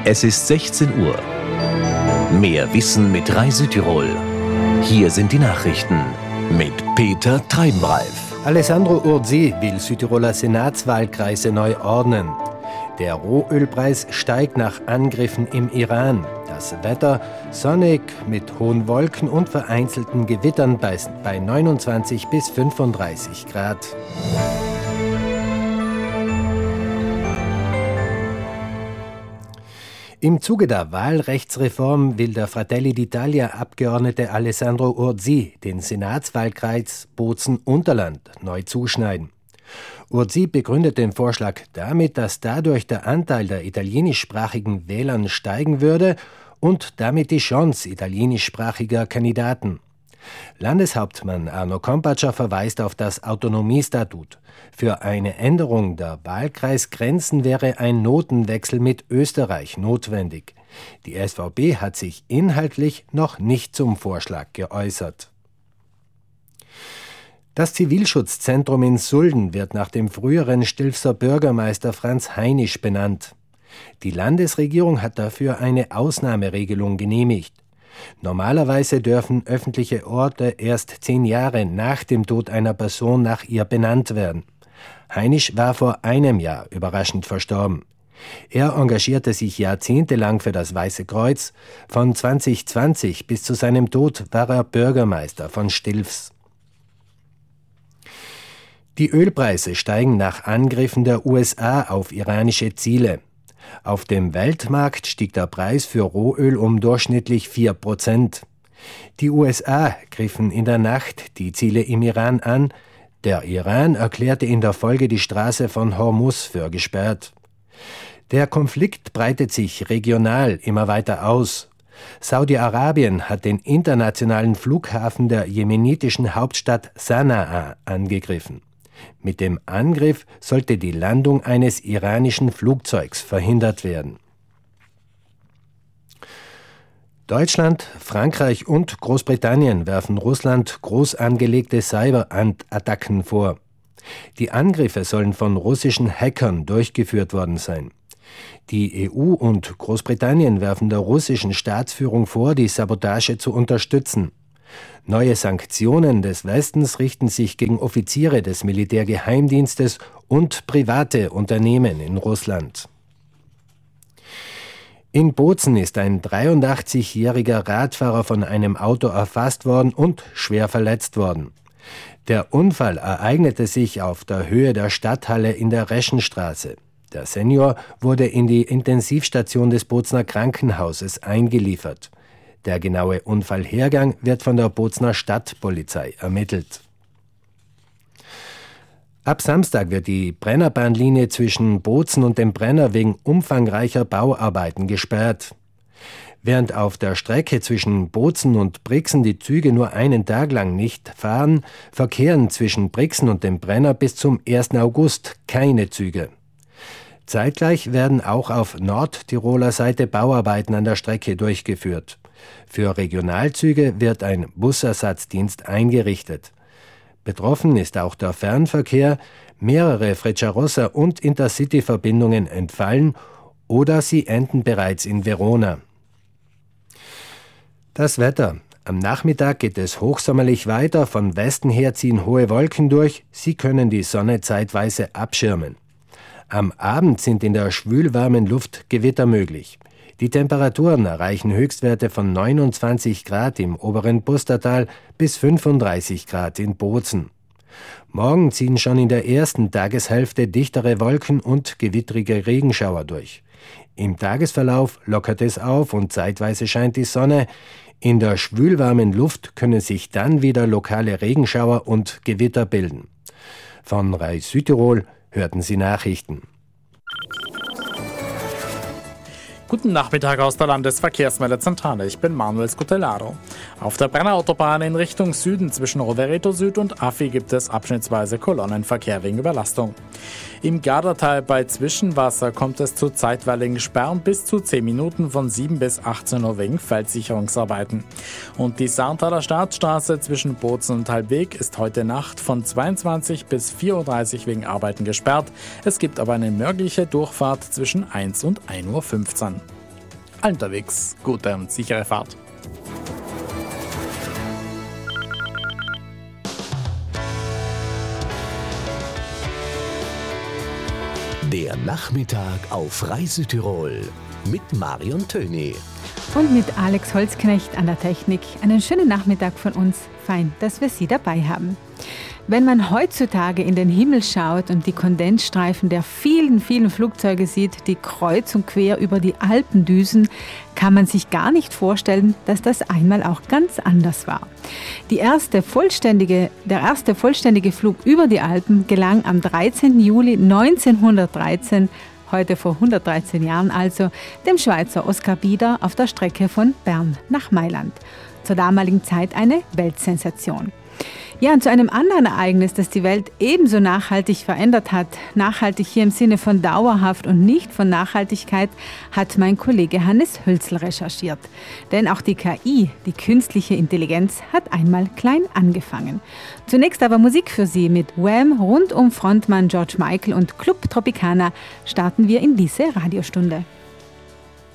Es ist 16 Uhr. Mehr Wissen mit Rai Südtirol. Hier sind die Nachrichten mit Peter Treibenreif. Alessandro Urzi will Südtiroler Senatswahlkreise neu ordnen. Der Rohölpreis steigt nach Angriffen im Iran. Das Wetter sonnig mit hohen Wolken und vereinzelten Gewittern bei 29 bis 35 Grad. Im Zuge der Wahlrechtsreform will der Fratelli d'Italia-Abgeordnete Alessandro Urzi den Senatswahlkreis Bozen-Unterland neu zuschneiden. Urzi begründet den Vorschlag damit, dass dadurch der Anteil der italienischsprachigen Wählern steigen würde und damit die Chance italienischsprachiger Kandidaten. Landeshauptmann Arno Kompatscher verweist auf das Autonomiestatut. Für eine Änderung der Wahlkreisgrenzen wäre ein Notenwechsel mit Österreich notwendig. Die SVP hat sich inhaltlich noch nicht zum Vorschlag geäußert. Das Zivilschutzzentrum in Sulden wird nach dem früheren Stilfser Bürgermeister Franz Heinisch benannt. Die Landesregierung hat dafür eine Ausnahmeregelung genehmigt. Normalerweise dürfen öffentliche Orte erst 10 Jahre nach dem Tod einer Person nach ihr benannt werden. Heinisch war vor einem Jahr überraschend verstorben. Er engagierte sich jahrzehntelang für das Weiße Kreuz. Von 2020 bis zu seinem Tod war er Bürgermeister von Stilfs. Die Ölpreise steigen nach Angriffen der USA auf iranische Ziele. Auf dem Weltmarkt stieg der Preis für Rohöl um durchschnittlich 4%. Die USA griffen in der Nacht die Ziele im Iran an. Der Iran erklärte in der Folge die Straße von Hormuz für gesperrt. Der Konflikt breitet sich regional immer weiter aus. Saudi-Arabien hat den internationalen Flughafen der jemenitischen Hauptstadt Sanaa angegriffen. Mit dem Angriff sollte die Landung eines iranischen Flugzeugs verhindert werden. Deutschland, Frankreich und Großbritannien werfen Russland groß angelegte Cyberattacken vor. Die Angriffe sollen von russischen Hackern durchgeführt worden sein. Die EU und Großbritannien werfen der russischen Staatsführung vor, die Sabotage zu unterstützen. Neue Sanktionen des Westens richten sich gegen Offiziere des Militärgeheimdienstes und private Unternehmen in Russland. In Bozen ist ein 83-jähriger Radfahrer von einem Auto erfasst worden und schwer verletzt worden. Der Unfall ereignete sich auf der Höhe der Stadthalle in der Reschenstraße. Der Senior wurde in die Intensivstation des Bozener Krankenhauses eingeliefert. Der genaue Unfallhergang wird von der Bozener Stadtpolizei ermittelt. Ab Samstag wird die Brennerbahnlinie zwischen Bozen und dem Brenner wegen umfangreicher Bauarbeiten gesperrt. Während auf der Strecke zwischen Bozen und Brixen die Züge nur einen Tag lang nicht fahren, verkehren zwischen Brixen und dem Brenner bis zum 1. August keine Züge. Zeitgleich werden auch auf Nordtiroler Seite Bauarbeiten an der Strecke durchgeführt. Für Regionalzüge wird ein Busersatzdienst eingerichtet. Betroffen ist auch der Fernverkehr. Mehrere Frecciarossa- und Intercity-Verbindungen entfallen oder sie enden bereits in Verona. Das Wetter. Am Nachmittag geht es hochsommerlich weiter. Von Westen her ziehen hohe Wolken durch. Sie können die Sonne zeitweise abschirmen. Am Abend sind in der schwülwarmen Luft Gewitter möglich. Die Temperaturen erreichen Höchstwerte von 29 Grad im oberen Pustertal bis 35 Grad in Bozen. Morgen ziehen schon in der ersten Tageshälfte dichtere Wolken und gewittrige Regenschauer durch. Im Tagesverlauf lockert es auf und zeitweise scheint die Sonne. In der schwülwarmen Luft können sich dann wieder lokale Regenschauer und Gewitter bilden. Von Rai Südtirol hörten Sie Nachrichten. Guten Nachmittag aus der Landesverkehrsmeldezentrale. Ich bin Manuel Scutellaro. Auf der Brennerautobahn in Richtung Süden zwischen Rovereto Süd und Affi gibt es abschnittsweise Kolonnenverkehr wegen Überlastung. Im Gardertal bei Zwischenwasser kommt es zu zeitweiligen Sperren bis zu 10 Minuten von 7 bis 18 Uhr wegen Feldsicherungsarbeiten. Und die Sarntaler Staatsstraße zwischen Bozen und Halbweg ist heute Nacht von 22 bis 4.30 Uhr wegen Arbeiten gesperrt. Es gibt aber eine mögliche Durchfahrt zwischen 1 und 1.15 Uhr. unterwegs. Gute und sichere Fahrt. Der Nachmittag auf Reisetirol mit Marion Töni. Und mit Alex Holzknecht an der Technik. Einen schönen Nachmittag von uns. Fein, dass wir Sie dabei haben. Wenn man heutzutage in den Himmel schaut und die Kondensstreifen der vielen, vielen Flugzeuge sieht, die kreuz und quer über die Alpen düsen, kann man sich gar nicht vorstellen, dass das einmal auch ganz anders war. Der erste vollständige Flug über die Alpen gelang am 13. Juli 1913, heute vor 113 Jahren also, dem Schweizer Oskar Bieder auf der Strecke von Bern nach Mailand. Zur damaligen Zeit eine Weltsensation. Ja, und zu einem anderen Ereignis, das die Welt ebenso nachhaltig verändert hat, nachhaltig hier im Sinne von dauerhaft und nicht von Nachhaltigkeit, hat mein Kollege Hannes Hölzl recherchiert. Denn auch die KI, die künstliche Intelligenz, hat einmal klein angefangen. Zunächst aber Musik für Sie. Mit Wham! Rund um Frontmann George Michael und Club Tropicana starten wir in diese Radiostunde.